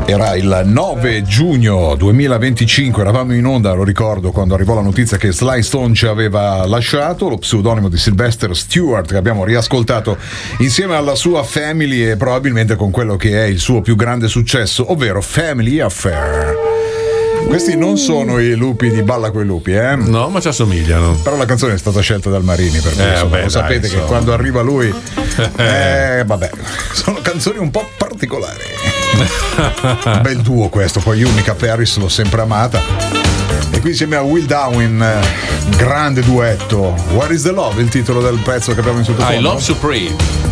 Era il 9 giugno 2025, eravamo in onda, lo ricordo, quando arrivò la notizia che Sly Stone ci aveva lasciato, lo pseudonimo di Sylvester Stewart, che abbiamo riascoltato insieme alla sua Family e probabilmente con quello che è il suo più grande successo, ovvero Family Affair. Questi non sono i lupi di Balla coi lupi, eh? No, ma ci assomigliano. Però la canzone è stata scelta dal Marini, per cui lo sapete che quando arriva lui, vabbè, sono canzoni un po' particolari. Bel duo questo, poi io Mika Paris l'ho sempre amata. E qui insieme a Will Darwin, grande duetto. What is the Love, il titolo del pezzo che abbiamo in sottofondo. I Love Supreme.